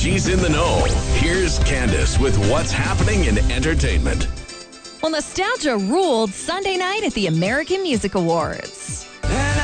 She's in the know. Here's Candace with what's happening in entertainment. Well, nostalgia ruled Sunday night at the American Music Awards.